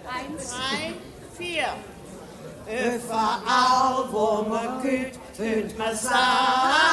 1, 3, 4. Überall, wo man geht, hört man sagen.